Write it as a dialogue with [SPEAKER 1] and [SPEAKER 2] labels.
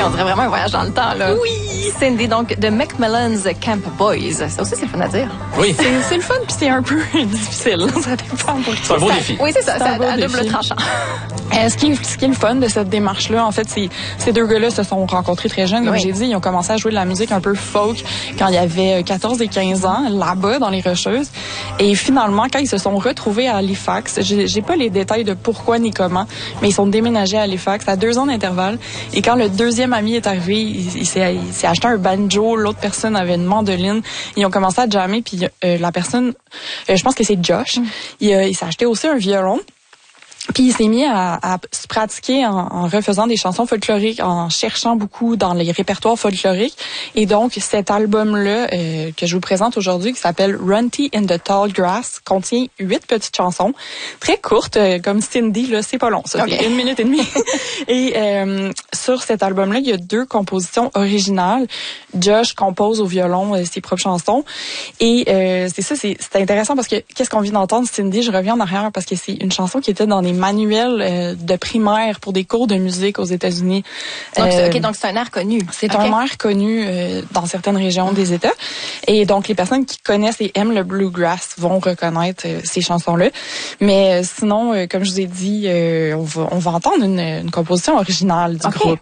[SPEAKER 1] on dirait vraiment un voyage dans le temps, là.
[SPEAKER 2] Oui!
[SPEAKER 1] Cindy, donc, de Macmillan's Camp Boys. Ça aussi, c'est le fun à dire.
[SPEAKER 3] Oui.
[SPEAKER 2] C'est le fun, puis c'est un peu difficile. Ça dépend pour qui.
[SPEAKER 3] C'est un beau défi.
[SPEAKER 1] Oui, c'est ça. C'est
[SPEAKER 2] un beau
[SPEAKER 1] à double
[SPEAKER 2] défi.
[SPEAKER 1] tranchant.
[SPEAKER 2] Ce qui est le fun de cette démarche-là, en fait, ces deux gars-là se sont rencontrés très jeunes. Comme j'ai dit, ils ont commencé à jouer de la musique un peu folk quand il y avait 14 et 15 ans, là-bas, dans les Rocheuses. Et finalement, quand ils se sont retrouvés à Halifax, j'ai pas les détails de pourquoi ni comment, mais ils sont déménagés à Halifax à 2 ans d'intervalle. Et quand le deuxième ami est arrivé, il s'est acheté un banjo, l'autre personne avait une mandoline. Ils ont commencé à jammer, puis la personne, je pense que c'est Josh, il s'est acheté aussi un violon. Puis il s'est mis à se pratiquer en refaisant des chansons folkloriques, en cherchant beaucoup dans les répertoires folkloriques. Et donc, cet album-là que je vous présente aujourd'hui, qui s'appelle Runty in the Tall Grass, contient 8 petites chansons, très courtes, comme Cindy, là, c'est pas long, ça,
[SPEAKER 1] okay.
[SPEAKER 2] C'est 1 minute et demie. Et sur cet album-là, il y a 2 compositions originales. Josh compose au violon ses propres chansons. Et c'est intéressant parce que qu'est-ce qu'on vient d'entendre, Cindy, je reviens en arrière parce que c'est une chanson qui était dans des manuels de primaire pour des cours de musique aux États-Unis.
[SPEAKER 1] Donc c'est un air connu.
[SPEAKER 2] C'est un air connu dans certaines régions des États. Et donc, les personnes qui connaissent et aiment le bluegrass vont reconnaître ces chansons-là. Mais sinon, comme je vous ai dit, on va entendre une composition originale du groupe.